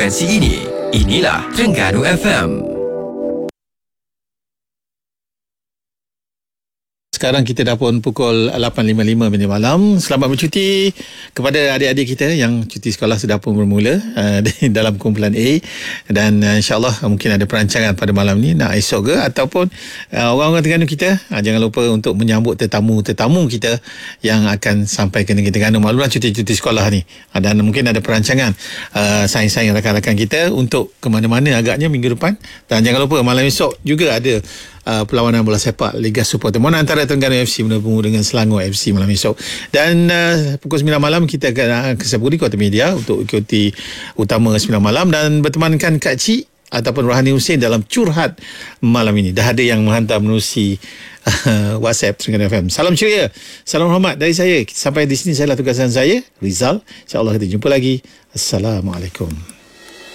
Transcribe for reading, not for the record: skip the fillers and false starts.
frekuensi ini. Inilah Terengganu FM. Sekarang kita dah pun pukul 8.55 malam. Selamat bercuti kepada adik-adik kita yang cuti sekolah sudah pun bermula dalam kumpulan A. Dan insyaAllah mungkin ada perancangan pada malam ni nak esok ke, ataupun orang-orang Terengganu kita jangan lupa untuk menyambut tetamu kita yang akan sampai ke negeri Terengganu. Maklumlah cuti-cuti sekolah ni, dan mungkin ada perancangan saing-saing rakan-rakan kita untuk ke mana-mana agaknya minggu depan. Dan jangan lupa malam esok juga ada perlawanan bola sepak Liga Super Pertemuan antara Terengganu FC bertemu dengan Selangor FC malam esok. Dan pukul 9 malam kita akan ke Sepuri Kota Media untuk ikuti utama 9 malam dan bertemankan Kak Cik ataupun Rohani Hussein dalam curhat malam ini. Dah ada yang menghantar menerusi WhatsApp Terengganu FM. Salam ceria, salam hormat dari saya. Sampai di sini sajalah tugasan saya, Rizal. InsyaAllah kita jumpa lagi. Assalamualaikum.